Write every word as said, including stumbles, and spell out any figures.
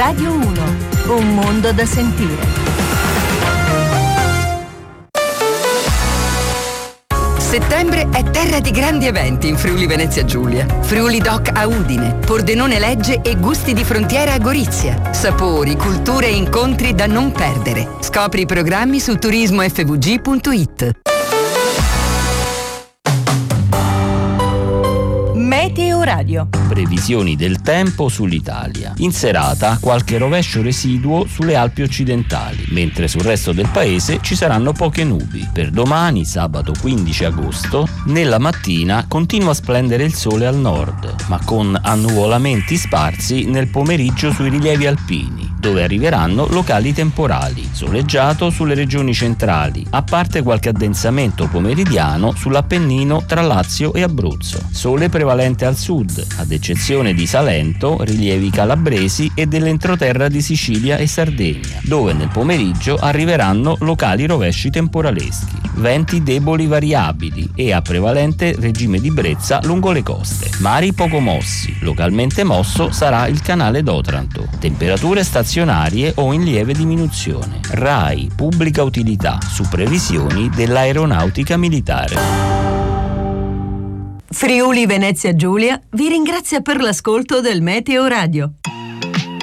Radio uno, un mondo da sentire. Settembre è terra di grandi eventi in Friuli Venezia Giulia. Friuli Doc a Udine, Pordenone Legge e Gusti di Frontiera a Gorizia. Sapori, culture e incontri da non perdere. Scopri i programmi su turismo effe vu gi punto it. Meteo Radio. Previsioni del tempo sull'Italia. In serata qualche rovescio residuo sulle Alpi occidentali, mentre sul resto del paese ci saranno poche nubi. Per domani, sabato quindici agosto, nella mattina continua a splendere il sole al nord, ma con annuvolamenti sparsi nel pomeriggio sui rilievi alpini, dove arriveranno locali temporali. Soleggiato sulle regioni centrali, a parte qualche addensamento pomeridiano sull'Appennino tra Lazio e Abruzzo. Sole prevalente al sud, ad eccezione di Salento, rilievi calabresi e dell'entroterra di Sicilia e Sardegna, dove nel pomeriggio arriveranno locali rovesci temporaleschi. Venti deboli variabili e a prevalente regime di brezza lungo le coste. Mari poco mossi, localmente mosso sarà il canale d'Otranto. Temperature stazionarie o in lieve diminuzione. RAI, pubblica utilità, su previsioni dell'aeronautica militare. Friuli Venezia Giulia vi ringrazia per l'ascolto del Meteo Radio.